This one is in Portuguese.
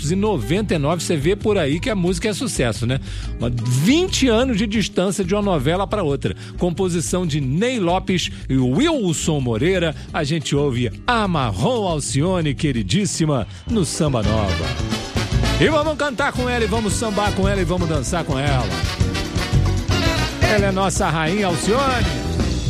1999, você vê por aí que a música é sucesso, né? 20 anos de distância de uma novela para outra. Composição de Ney Lopes e Wilson Moreira. A gente ouve Amarrou Alcione, queridíssima, no Samba Nova. E vamos cantar com ela, e vamos sambar com ela, e vamos dançar com ela. Ela é nossa rainha Alcione.